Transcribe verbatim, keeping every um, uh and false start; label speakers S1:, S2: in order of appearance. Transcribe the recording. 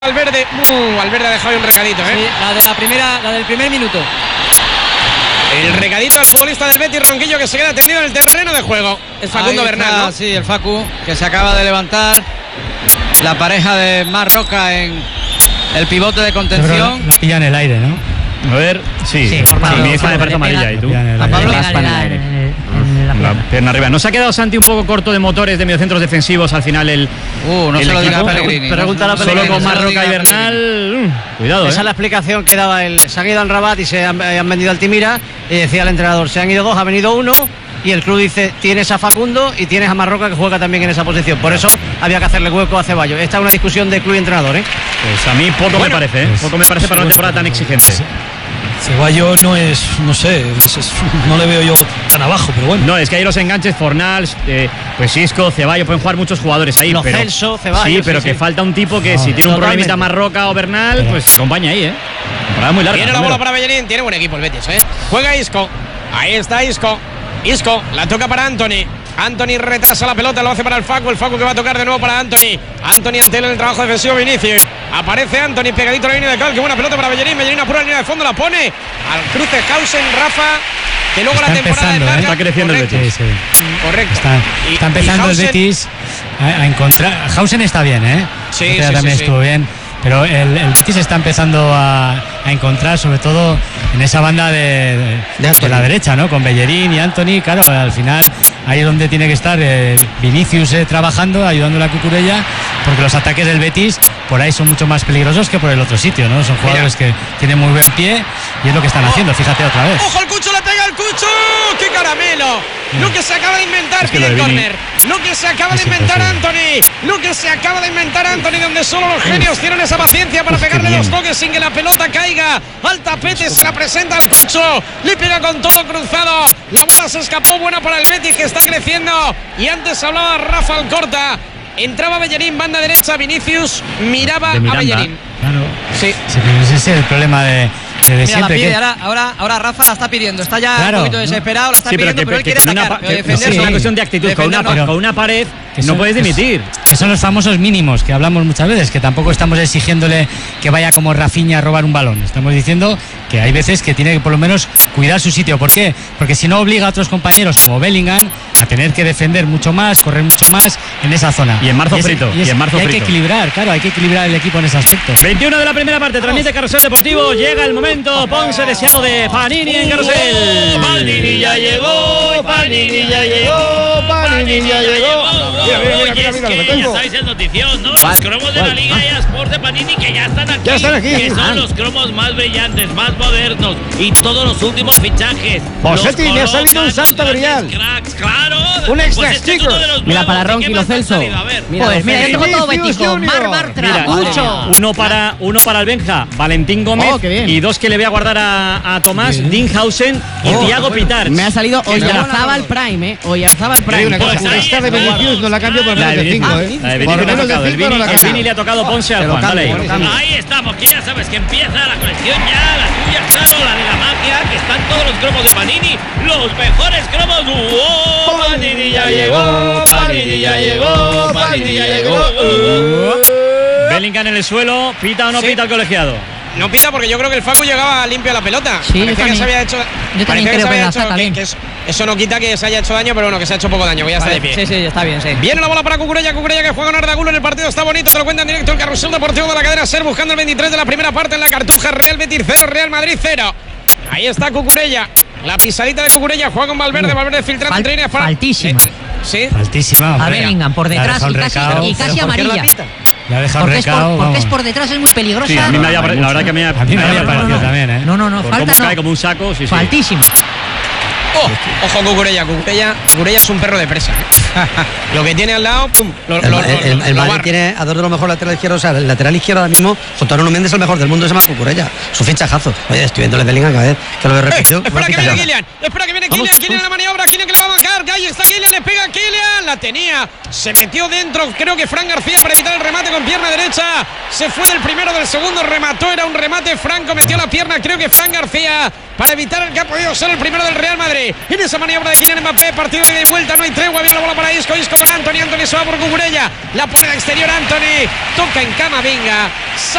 S1: Valverde, uh, Valverde ha dejado ahí un recadito, ¿eh?
S2: Sí, la de la primera, la del primer minuto.
S1: El recadito del futbolista del Betis, Ronquillo, que se queda tendido en el terreno de juego. Es Facundo Bernal, ¿no?
S3: Sí, el Facu, que se acaba de levantar. La pareja de Marroca en el pivote de contención.
S4: La pilla en el aire, ¿no?
S5: A ver, sí,
S2: Sí, por
S5: sí,
S2: Pablo,
S5: mi hija de
S2: Pablo,
S5: parece amarilla.
S2: pega.
S5: ¿Y tú?
S4: A
S3: Pablo
S2: Pega,
S3: raspa en el
S2: le da
S3: aire.
S2: en el- en la
S5: La
S2: pierna.
S5: pierna arriba. ¿No se ha quedado Santi un poco corto de motores de mediocentros defensivos al final el
S3: Uh, no
S5: el
S3: se lo diga
S5: equipo?
S3: a Pellegrini.
S6: Pregúntale a
S3: No se lo
S5: Solo
S6: Pellegrini,
S5: con
S3: diga a
S5: Marroca y
S3: Pellegrini.
S5: Bernal. mm, Cuidado,
S6: Esa
S5: ¿eh?
S6: es la explicación que daba él. Se han ido al Rabat y se han, eh, han vendido al Timira. Y decía el entrenador: se han ido dos, ha venido uno. Y el club dice: tienes a Facundo y tienes a Marroca, que juega también en esa posición. Por eso había que hacerle hueco a Ceballos. Esta es una discusión de club y entrenador, ¿eh?
S5: Pues a mí poco me parece, ¿eh?
S4: pues,
S5: Poco me parece para una temporada tan exigente.
S7: Ceballos no es, no sé, es- es- no le veo yo tan abajo, pero bueno.
S5: No, es que hay los enganches, Fornals, eh, pues Isco, Ceballos, pueden jugar muchos jugadores ahí.
S6: Lo
S5: pero,
S6: Celso, Ceballos,
S5: Sí, pero
S6: sí,
S5: que
S6: sí.
S5: falta un tipo que
S4: No,
S5: si tiene un
S6: totalmente.
S5: problemita Marroca o Bernal, pues se acompaña ahí, ¿eh? Temporada muy larga.
S1: Viene la
S5: primero.
S1: bola para Bellerín, tiene buen equipo el Betis, ¿eh? Juega Isco, ahí está Isco. Isco, la toca para Anthony. Anthony retrasa la pelota, lo hace para el Facu. El Facu que va a tocar de nuevo para Anthony. Anthony ante él en el trabajo defensivo Vinicius. Aparece Anthony pegadito a la línea de cal. Qué buena pelota para Bellerín. Bellerín apura la línea de fondo, la pone al cruce Hausen, Rafa. Que luego
S4: Está
S1: la temporada
S4: empezando,
S1: es larga.
S5: ¿eh? Está creciendo el
S1: Correcto,
S5: Betis.
S4: Sí, sí.
S1: correcto.
S4: Está,
S1: Y-
S4: está
S1: y
S4: empezando el
S1: Hausen-
S4: Betis a, a encontrar. Hausen está bien, ¿eh?
S1: Sí,
S4: El otro día
S1: sí,
S4: también
S1: sí,
S4: estuvo bien. Pero el, el Betis está empezando a, a encontrar, sobre todo en esa banda de, de, de la derecha, ¿no? Con Bellerín y Anthony. Claro, al final ahí es donde tiene que estar eh, Vinicius eh, trabajando, ayudando a Cucurella, porque los ataques del Betis por ahí son mucho más peligrosos que por el otro sitio, ¿no? Son jugadores que tienen muy buen pie y es lo que están haciendo. Fíjate otra vez.
S1: ¡Ojo, el Cucho le pega al Cucho! ¡Qué caramelo! Lo que se acaba de inventar,
S5: Es que
S1: pide
S5: lo
S1: el
S5: de Vini-
S1: córner. Lo que se acaba de
S4: Es
S1: inventar
S4: imposible.
S1: Anthony. Lo que se acaba de inventar Anthony, donde solo los genios tienen esa paciencia para
S4: Uf, qué
S1: pegarle
S4: bien.
S1: los toques sin que la pelota caiga al tapete. Se la presenta al Cucho. Le pega con todo cruzado. La bola se escapó, buena para el Betis, que está creciendo. Y antes hablaba Rafa Alcorta. Entraba Bellerín, banda derecha. Vinicius miraba
S5: De
S1: a
S5: Miranda.
S1: Bellerín.
S4: Claro.
S1: Sí.
S4: Sí, pero ese es el problema de, de, de
S2: Mira, la
S4: siempre.
S2: pide,
S4: que-
S2: ahora, ahora, ahora Rafa la está pidiendo. Está ya
S4: Claro,
S2: un poquito
S4: ¿no?
S2: desesperado, la está
S5: Sí, pero
S2: pidiendo,
S5: que,
S2: pero él
S5: que
S2: quiere
S5: con una,
S2: atacar,
S5: pa-
S2: pero
S5: que-
S2: defender
S5: es
S2: no.
S5: una cuestión de actitud. Con una,
S2: Defender
S5: pa-
S2: no.
S5: con una pared
S4: que
S5: no
S4: son-
S5: puedes
S4: que-
S5: dimitir.
S4: Que son los famosos mínimos que hablamos muchas veces, que tampoco estamos exigiéndole que vaya como Rafinha a robar un balón. Estamos diciendo que hay veces que tiene que por lo menos cuidar su sitio. ¿Por qué? Porque si no obliga a otros compañeros como Bellingham a tener que defender mucho más, correr mucho más en esa zona.
S5: Y en marzo
S4: es-
S5: frito, y
S4: es-
S5: en marzo
S4: hay que
S5: frito.
S4: equilibrar, claro, hay que equilibrar el equipo en ese aspecto.
S5: veintiuno de la primera parte, transmite Carrusel Deportivo. Llega el momento, Ponce deseado de Panini en Carrusel.
S6: Panini ya llegó, Panini ya llegó, Panini ya llegó.
S8: Mira, mira, mira, mira, mira, lo tengo.
S9: Estáis en notición, ¿no?
S6: ¿Cuál?
S9: Los cromos de
S6: ¿Cuál?
S9: la Liga
S6: Ah.
S9: eSports de Panini que ya están aquí.
S6: Ya están aquí.
S9: Que son
S6: Ah.
S9: los cromos más brillantes, más modernos y todos los últimos fichajes.
S6: Bosetti,
S9: Los
S6: me ha salido un
S9: colocan
S6: salto
S9: los
S6: grial.
S9: grandes Cracks, claro.
S6: Un extra
S9: Pues este es
S6: sticker.
S9: uno de los
S2: Mira,
S9: nuevos.
S2: para
S9: ¿Y qué
S2: Ronqui, lo
S9: más han
S2: Celso.
S9: salido? A ver.
S2: Pues mira, yo tengo todo
S6: Vinicius
S2: Betico.
S6: Junior.
S2: Mar Bartra,
S5: Mira,
S2: mucho.
S5: uno para, uno para el Benja, Valentín Gómez,
S2: Oh, qué bien.
S5: y dos que le voy a guardar a, a Tomás, Dinhausen y
S6: Oh,
S5: Thiago Pitar.
S10: Me ha salido
S5: Que está-
S10: Oyarzábal Prime, ¿eh? Oyarzábal
S6: Pero hay
S10: Prime.
S6: una cosa,
S9: Pues ahí
S6: esta de
S9: está.
S6: Vinicius no la cambio por
S5: La
S6: menos
S5: de
S6: de
S5: Vinicius,
S6: cinco,
S5: la
S6: ¿eh?
S5: de
S6: Por
S5: Vinicius le ha
S6: menos de
S5: tocado. El
S6: cinco no
S5: Vini,
S6: la
S5: el
S6: cambio.
S5: Vini le ha tocado Ponce al
S6: Te lo
S5: Juan. Dale ahí.
S6: cambio, te lo cambio.
S9: Ahí estamos, que ya sabes que empieza la colección ya, la tuya, claro, la de la magia, que están todos los cromos de Panini, los mejores cromos. ¡Oh! Panini ya llegó, Panini ya llegó, Panini ya llegó.
S5: Bellingham en el suelo, pita o no
S1: Sí.
S5: pita el colegiado.
S1: No pita porque yo creo que el Facu llegaba limpio a la pelota.
S10: Sí, yo
S1: Parecía que
S10: también.
S1: se había hecho.
S10: Yo también
S1: parecía
S10: creo
S1: se
S10: que
S1: había
S10: la
S1: hecho-
S10: saca
S1: que-
S10: bien.
S1: que eso, eso no quita que se haya hecho daño, pero bueno, que se ha hecho poco daño, que ya está
S2: Vale,
S1: de pie.
S2: sí, sí, está bien, sí.
S1: Viene la bola para Cucurella, Cucurella que juega en Arda Güler, en el partido está bonito, te lo cuenta en directo el Carrusel Deportivo de la cadena SER, buscando el veintitrés de la primera parte en la Cartuja. Real Betis cero, Real Madrid cero. Ahí está Cucurella, la pisadita de Cucurella, juega con Valverde, Valverde filtrando
S10: Fal-
S1: entre líneas para...
S10: faltísima.
S1: Eh, sí.
S4: Altísima.
S10: A
S4: hombre.
S10: Bellingham por
S4: Le ha
S10: detrás
S4: dejado
S10: y
S4: un
S10: casi,
S4: recao.
S10: y casi
S1: ¿Por qué la
S10: amarilla.
S1: pita?
S4: Le ha dejado un
S10: Porque es, por,
S4: recao.
S10: porque es
S4: vamos.
S10: por detrás, es muy peligrosa.
S5: Sí, a mí me había, la verdad que me ha,
S4: A mí me había parecido también, ¿eh?
S10: No, no, no,
S5: Por
S10: falta
S5: cómo
S10: no.
S5: cae como un saco, sí, sí.
S10: Faltísima.
S1: Oh, ojo Cucurella, Cucurella, Cucurella es un perro de presa. Lo que tiene al lado, pum, lo,
S6: El,
S1: lo-
S6: el-
S1: lo-
S6: el
S1: lo
S6: Madrid
S1: barre.
S6: tiene a dos de los mejores laterales izquierdos. O sea, el lateral izquierdo ahora mismo, junto a Nuno Méndez, el mejor del mundo, se llama Cucurella. Su fichajazo. Oye, estoy viéndole Bellingham cada vez que lo he
S1: Eh,
S6: repetido.
S1: espera que viene Kylian, espera que viene
S6: Vamos,
S1: Kylian, Kylian en la maniobra, Kylian que le va a marcar, ahí está Kylian, le pega a Kylian, la tenía, se metió dentro, creo que Fran García para evitar el remate con pierna derecha, se fue del primero, del segundo, remató, era un remate franco, metió la pierna, creo que Fran García para evitar el que ha podido ser el primero del Real Madrid. En esa maniobra de Kylian Mbappé, partido de ida y vuelta, no hay tregua, viene la bola para Isco, Isco para Anthony, Anthony se va por Cucurella, la pone de exterior Anthony, toca en Camavinga,